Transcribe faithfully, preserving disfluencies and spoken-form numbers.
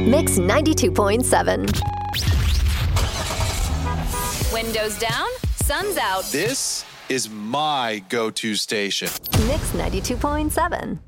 Mix ninety-two point seven. Windows down, sun's out. This is my go-to station. Mix ninety-two point seven.